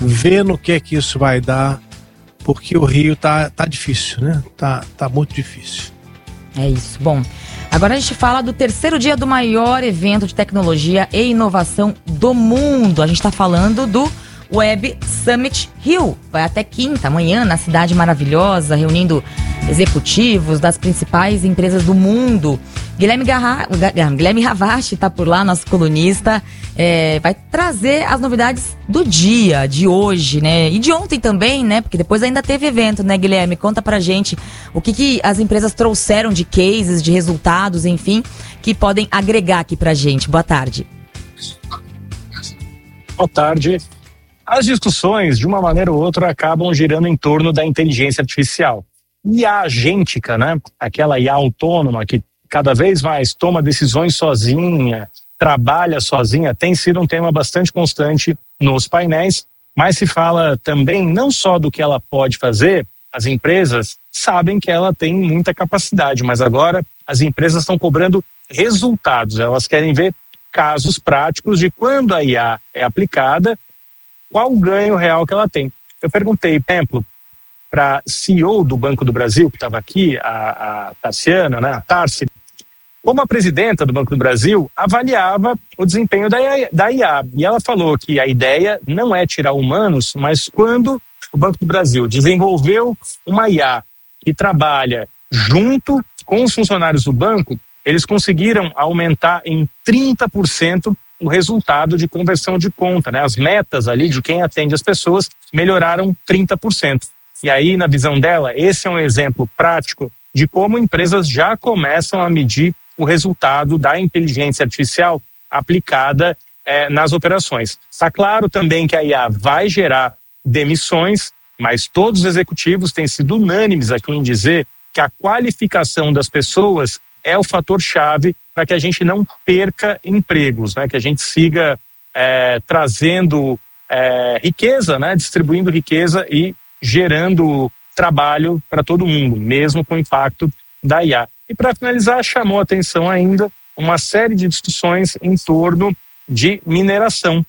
ver no que é que isso vai dar, porque o Rio tá difícil, né? Tá muito difícil. É isso. Bom, agora a gente fala do terceiro dia do maior evento de tecnologia e inovação do mundo. A gente está falando do Web Summit Rio. Vai até quinta, amanhã, na cidade maravilhosa, reunindo executivos das principais empresas do mundo. Guilherme Ravache está por lá, nosso colunista. Vai trazer as novidades do dia, de hoje, né? E de ontem também, né? Porque depois ainda teve evento, né, Guilherme? Conta pra gente o que as empresas trouxeram de cases, de resultados, enfim, que podem agregar aqui pra gente. Boa tarde. Boa tarde. As discussões, de uma maneira ou outra, acabam girando em torno da inteligência artificial. IA agêntica, né? Aquela IA autônoma que cada vez mais toma decisões sozinha, trabalha sozinha, tem sido um tema bastante constante nos painéis, mas se fala também não só do que ela pode fazer, as empresas sabem que ela tem muita capacidade, mas agora as empresas estão cobrando resultados, elas querem ver casos práticos de quando a IA é aplicada, qual o ganho real que ela tem. Eu perguntei, por exemplo, para a CEO do Banco do Brasil, que estava aqui, a Tarciana, né, a Tarci, como a presidenta do Banco do Brasil avaliava o desempenho da IA. E ela falou que a ideia não é tirar humanos, mas quando o Banco do Brasil desenvolveu uma IA que trabalha junto com os funcionários do banco, eles conseguiram aumentar em 30% o resultado de conversão de conta, né? As metas ali de quem atende as pessoas melhoraram 30%. E aí, na visão dela, esse é um exemplo prático de como empresas já começam a medir o resultado da inteligência artificial aplicada nas operações. Está claro também que a IA vai gerar demissões, mas todos os executivos têm sido unânimes aqui em dizer que a qualificação das pessoas é o fator-chave para que a gente não perca empregos, né? Que a gente siga trazendo riqueza, né? Distribuindo riqueza e gerando trabalho para todo mundo, mesmo com o impacto da IA. E para finalizar, chamou a atenção ainda uma série de discussões em torno de mineração.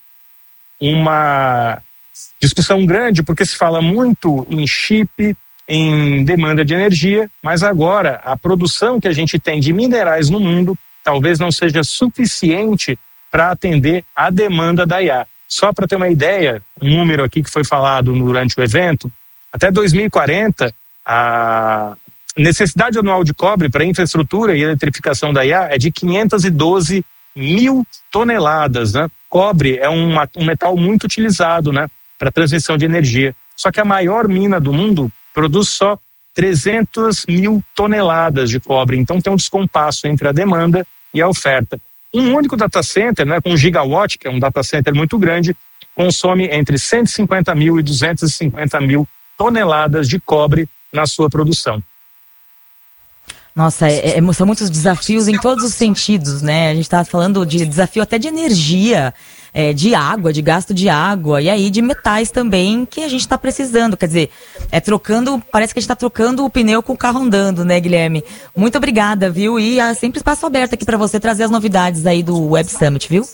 Uma discussão grande porque se fala muito em chip, em demanda de energia, mas agora a produção que a gente tem de minerais no mundo talvez não seja suficiente para atender a demanda da IA. Só para ter uma ideia, um número aqui que foi falado durante o evento, até 2040, a necessidade anual de cobre para infraestrutura e eletrificação da IA é de 512 mil toneladas, né? Cobre é um metal muito utilizado, né, para transmissão de energia. Só que a maior mina do mundo produz só 300 mil toneladas de cobre. Então tem um descompasso entre a demanda e a oferta. Um único data center, né, com 1 gigawatt, que é um data center muito grande, consome entre 150 mil e 250 mil toneladas de cobre na sua produção. Nossa, são muitos desafios em todos os sentidos, né? A gente está falando de desafio até de energia, de água, de gasto de água, e aí de metais também, que a gente está precisando. Quer dizer, parece que a gente está trocando o pneu com o carro andando, né, Guilherme? Muito obrigada, viu? E há sempre espaço aberto aqui para você trazer as novidades aí do Web Summit, viu?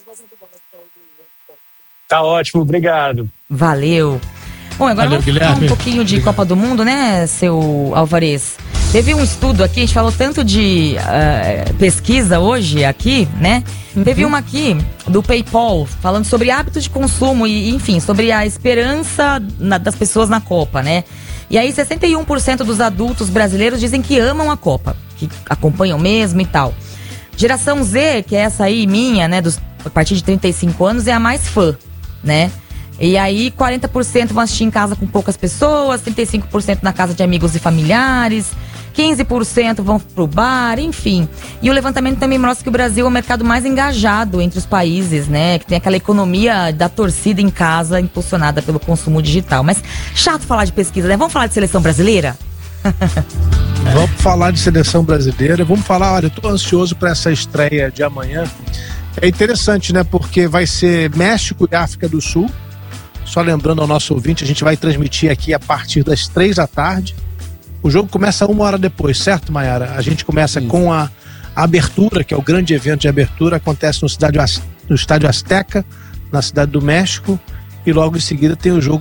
Tá ótimo, obrigado. Valeu. Bom, agora vamos falar um pouquinho de Copa do Mundo, né, seu Alvarez? Teve um estudo aqui, a gente falou tanto de pesquisa hoje aqui, né? Teve uma aqui do PayPal, falando sobre hábitos de consumo e, enfim, sobre a esperança das pessoas na Copa, né? E aí 61% dos adultos brasileiros dizem que amam a Copa, que acompanham mesmo e tal. Geração Z, que é essa aí minha, né, a partir de 35 anos, é a mais fã, né? E aí 40% vão assistir em casa com poucas pessoas, 35% na casa de amigos e familiares, 15% vão pro bar, enfim. E o levantamento também mostra que o Brasil é o mercado mais engajado entre os países, né? Que tem aquela economia da torcida em casa, impulsionada pelo consumo digital. Mas chato falar de pesquisa, né? Vamos falar de seleção brasileira? Vamos falar de seleção brasileira. Vamos falar, olha, eu tô ansioso para essa estreia de amanhã. É interessante, né? Porque vai ser México e África do Sul. Só lembrando ao nosso ouvinte, a gente vai transmitir aqui a partir das 3h. O jogo começa 1 hora depois, certo, Mayara? A gente começa com a abertura, que é o grande evento de abertura, acontece no Estádio Azteca, na Cidade do México, e logo em seguida tem o jogo